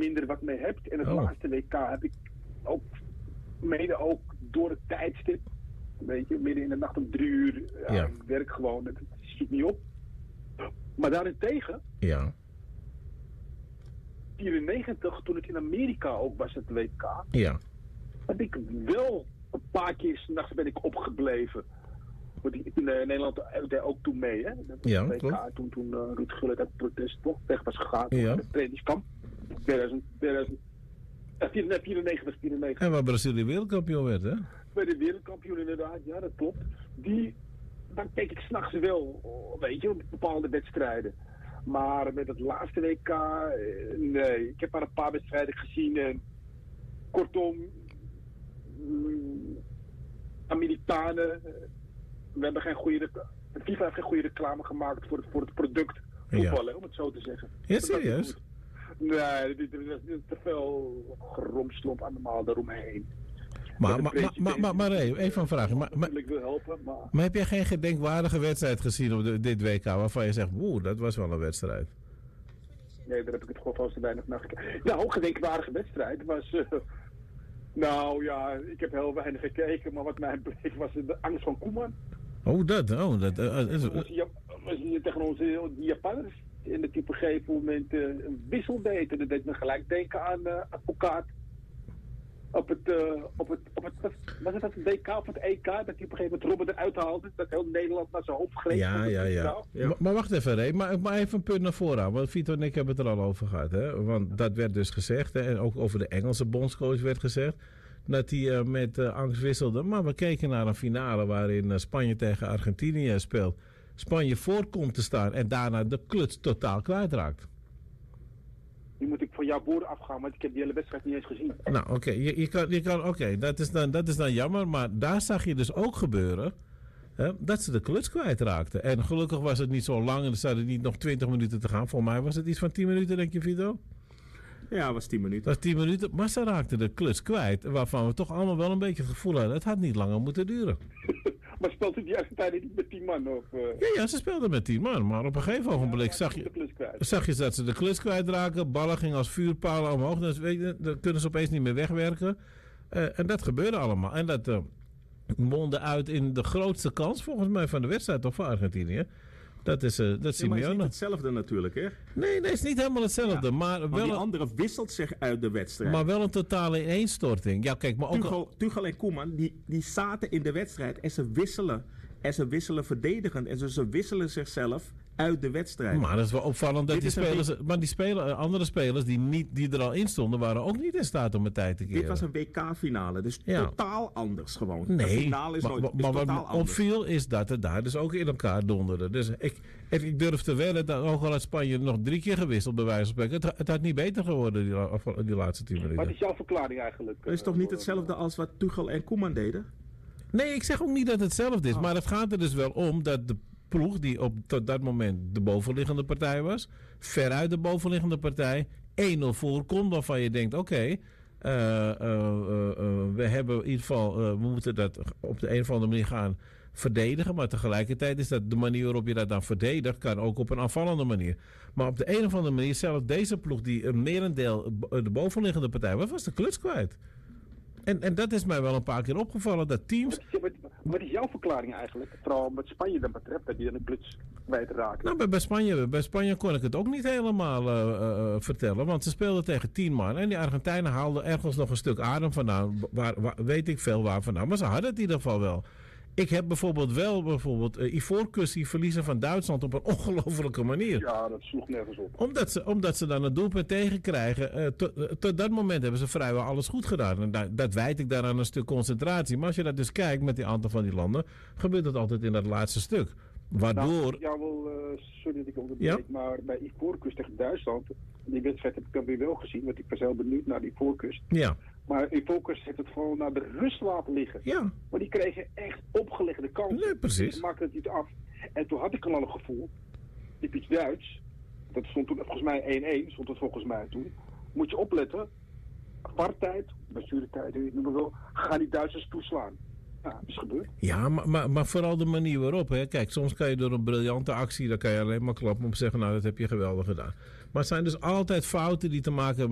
minder wat mee hebt. En het laatste WK heb ik ook mede ook door het tijdstip. Weet je, midden in de nacht om 3 uur. Ik werk gewoon, het schiet niet op. Maar daarentegen... Ja. 94, toen het in Amerika ook was, het WK. Ja. Heb ik wel een paar keer 's nachts ben ik opgebleven. Want ik in Nederland deed ook toen mee, hè? Dat ja, WK, klopt. toen Ruud Gullit uit protest toch weg was gegaan. Ja. Naar het trainingskamp. 94. En waar Brazilië wereldkampioen werd, hè? Bij de wereldkampioen inderdaad, ja, dat klopt. Dan keek ik 's nachts wel, weet je, op bepaalde wedstrijden. Maar met het laatste WK, nee. Ik heb maar een paar wedstrijden gezien en kortom, Amerikanen, we hebben geen goede, FIFA heeft geen goede reclame gemaakt voor het product voetballen, om het zo te zeggen. Ja, serieus? Nee, er is te veel geromslomp allemaal daaromheen. Maar even een vraag. Ik wil helpen, maar heb jij geen gedenkwaardige wedstrijd gezien op dit WK waarvan je zegt, dat was wel een wedstrijd? Nee, daar heb ik het gewoon vast te weinig naar gekeken. Nou, gedenkwaardige wedstrijd was... nou ja, ik heb heel weinig gekeken, maar wat mij bleek was de angst van Koeman. Tegen onze Japanners. En dat die op een gegeven moment een wissel deed. En dat deed me gelijk denken aan advocaat. Op het was het DK of het EK, dat hij op een gegeven moment Robben eruit haalde, dat heel Nederland naar zijn hoofd greep. Ja. Maar wacht even, Ray, maar even een punt naar voren aan, want Vito en ik hebben het er al over gehad, hè? Want dat werd dus gezegd, hè? En ook over de Engelse bondscoach werd gezegd, dat hij met angst wisselde. Maar we keken naar een finale waarin Spanje tegen Argentinië speelt. Spanje voor komt te staan en daarna de kluts totaal kwijtraakt. Nu moet ik voor jouw woorden afgaan, want ik heb die hele wedstrijd niet eens gezien. Nou, oké. Je kan oké, dat is dan jammer. Maar daar zag je dus ook gebeuren dat ze de kluts kwijtraakten. En gelukkig was het niet zo lang en er zouden niet nog 20 minuten te gaan. Volgens mij was het iets van 10 minuten, denk je, Vito? Ja, het was 10 minuten. Dat was 10 minuten, maar ze raakten de kluts kwijt. Waarvan we toch allemaal wel een beetje het gevoel hadden, het had niet langer moeten duren. Maar speelde die uiteindelijk niet met 10 man? Of, Ja, ze speelden met 10 man. Maar op een gegeven ogenblik zag je dat ze de kluts kwijtraken. Ballen gingen als vuurpalen omhoog. Dan kunnen ze opeens niet meer wegwerken. En dat gebeurde allemaal. En dat mondde uit in de grootste kans, volgens mij, van de wedstrijd toch van Argentinië. Dat is Simeone. Maar het is niet hetzelfde natuurlijk, hè? Nee, het is niet helemaal hetzelfde. Ja, maar wel die andere wisselt zich uit de wedstrijd. Maar wel een totale ineenstorting. Ja, kijk, maar ook... Tuchel en Koeman, die zaten in de wedstrijd en ze wisselen. En ze wisselen verdedigend. En ze wisselen zichzelf uit de wedstrijd. Maar dat is wel opvallend dat andere spelers die er al in stonden, waren ook niet in staat om een tijd te keren. Dit was een WK-finale, dus totaal anders gewoon. Nee, de finale is maar wat me opviel is dat het daar dus ook in elkaar donderde. Dus ik durf te wedden dat ook al had Spanje nog 3 keer gewisseld bij wijze van spreken. Het had niet beter geworden die laatste 10 minuten. Wat is jouw verklaring eigenlijk? Het is toch niet hetzelfde als wat Tuchel en Koeman deden? Nee, ik zeg ook niet dat het hetzelfde is. Maar het gaat er dus wel om dat de ploeg die tot dat moment de bovenliggende partij was, veruit de bovenliggende partij, 1-0 voorkomt, waarvan je denkt, oké, we hebben in ieder geval, we moeten dat op de een of andere manier gaan verdedigen, maar tegelijkertijd is dat de manier waarop je dat dan verdedigt, kan ook op een aanvallende manier. Maar op de een of andere manier, zelfs deze ploeg die een merendeel de bovenliggende partij was de kluts kwijt. En dat is mij wel een paar keer opgevallen, dat teams... Wat is jouw verklaring eigenlijk, vooral wat Spanje dan betreft, dat die dan een kluts kwijtraken? Nou, bij Spanje kon ik het ook niet helemaal vertellen, want ze speelden tegen 10 man. En die Argentijnen haalden ergens nog een stuk adem vandaan, weet ik veel waar vandaan, maar ze hadden het in ieder geval wel. Ik heb bijvoorbeeld Ivoorkust die verliezen van Duitsland op een ongelofelijke manier. Ja, dat sloeg nergens op. Omdat ze dan een doelpunt tegenkrijgen. Tot dat moment hebben ze vrijwel alles goed gedaan. En dat wijd ik daaraan een stuk concentratie. Maar als je dat dus kijkt met die aantal van die landen, gebeurt dat altijd in dat laatste stuk. Waardoor... Sorry dat ik onderbreek, maar bij Ivoorkust tegen Duitsland, die wedstrijd heb ik dan weer wel gezien, want ik was heel benieuwd naar die Ivoorkust. Ja. Maar Ivoorkust heeft het gewoon naar de rust laten liggen. Ja. Maar die kregen echt opgelegde kansen. Nee, precies. Ze maakten het niet af. En toen had ik al een gevoel, ik iets Duits, dat stond toen volgens mij 1-1, stond het volgens mij toen. Moet je opletten, apartheid, blessuretijd, noem maar wel, gaan die Duitsers toeslaan. Ja, dat is gebeurd. Ja, maar vooral de manier waarop. Hè. Kijk, soms kan je door een briljante actie, daar kan je alleen maar klappen om te zeggen, nou, dat heb je geweldig gedaan. Maar het zijn dus altijd fouten die te maken hebben